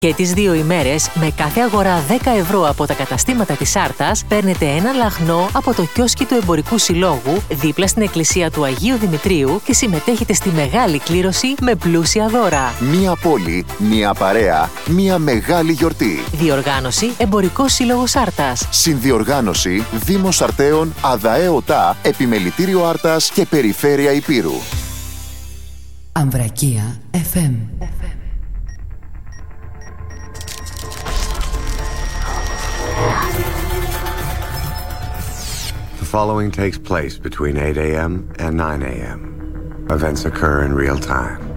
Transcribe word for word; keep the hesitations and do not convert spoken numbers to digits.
Και τις δύο ημέρες, με κάθε αγορά δέκα ευρώ από τα καταστήματα της Άρτας, παίρνετε ένα λαχνό από το κιόσκι του Εμπορικού Συλλόγου, δίπλα στην εκκλησία του Αγίου Δημητρίου και συμμετέχετε στη μεγάλη κλήρωση με πλούσια δώρα. Μία πόλη, μία παρέα, μία μεγάλη γιορτή. Διοργάνωση Εμπορικός Σύλλογος Άρτας. Συνδιοργάνωση Δήμος Αρτέων, ΑΔΑΕ ΟΤΑ, Επιμελητήριο Άρτας και Περιφέρεια Ηπείρου. Αμβρακία εφ εμ. The following takes place between eight a.m. and nine a.m. Events occur in real time.